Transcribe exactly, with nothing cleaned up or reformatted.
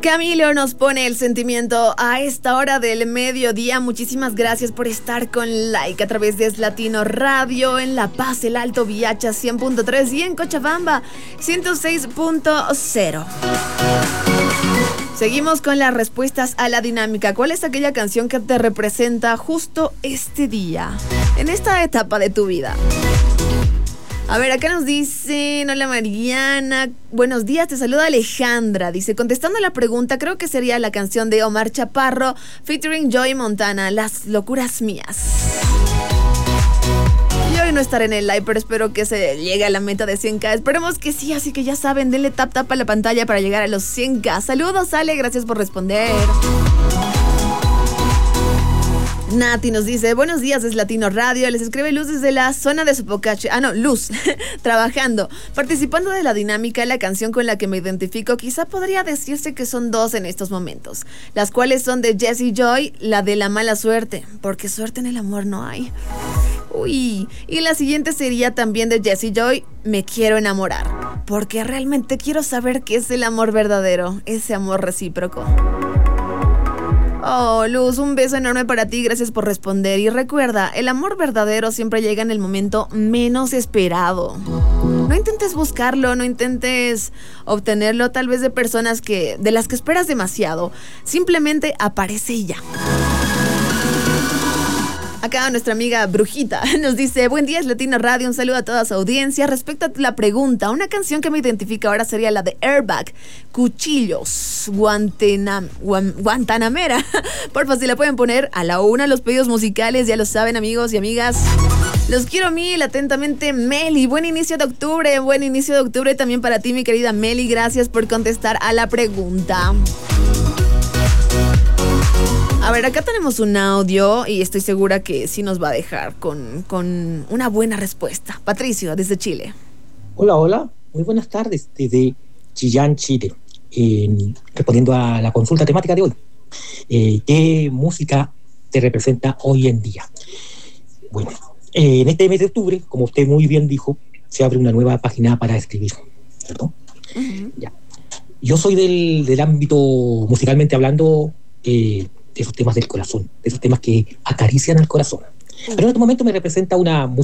Camilo nos pone el sentimiento a esta hora del mediodía. Muchísimas gracias por estar con like a través de Es Latino Radio en La Paz, El Alto, Viacha cien punto tres y en Cochabamba ciento seis punto cero. Seguimos con las respuestas a la dinámica. ¿Cuál es aquella canción que te representa justo este día, en esta etapa de tu vida? A ver, acá nos dicen, hola Mariana, buenos días, te saluda Alejandra. Dice, contestando la pregunta, creo que sería la canción de Omar Chaparro featuring Joey Montana, Las Locuras Mías. Y hoy no estaré en el live, pero espero que se llegue a la meta de cien K. Esperemos que sí, así que ya saben, denle tap tap a la pantalla para llegar a los cien K. Saludos, Ale, gracias por responder. Nati nos dice, buenos días, Es Latino Radio. Les escribe Luz desde la zona de Sopocache. Ah, no, Luz, trabajando, participando de la dinámica. La canción con la que me identifico, quizá podría decirse que son dos en estos momentos, las cuales son de Jessie Joy, la de La Mala Suerte, porque suerte en el amor no hay. Uy, y la siguiente sería también de Jessie Joy, Me Quiero Enamorar, porque realmente quiero saber qué es el amor verdadero, ese amor recíproco. Oh, Luz, un beso enorme para ti, gracias por responder. Y recuerda, el amor verdadero siempre llega en el momento menos esperado. No intentes buscarlo, no intentes obtenerlo tal vez de personas que de las que esperas demasiado. Simplemente aparece y ya. Acá nuestra amiga Brujita nos dice, buen día, Es Latino Radio, un saludo a toda su audiencia. Respecto a la pregunta, una canción que me identifica ahora sería la de Airbag, Cuchillos, Guantanam, Guan, Guantanamera. Porfa, si la pueden poner a la una, los pedidos musicales, ya lo saben, amigos y amigas. Los quiero mil, atentamente, Meli. Buen inicio de octubre, buen inicio de octubre también para ti, mi querida Meli. Gracias por contestar a la pregunta. A ver, acá tenemos un audio y estoy segura que sí nos va a dejar con, con una buena respuesta. Patricio, desde Chile. Hola, hola. Muy buenas tardes desde Chillán, Chile. Eh, respondiendo a la consulta temática de hoy. Eh, ¿Qué música te representa hoy en día? Bueno, eh, en este mes de octubre, como usted muy bien dijo, se abre una nueva página para escribir, ¿cierto? Uh-huh. Ya. Yo soy del, del ámbito, musicalmente hablando, eh, de esos temas del corazón, de esos temas que acarician al corazón. Pero en este momento me representa una música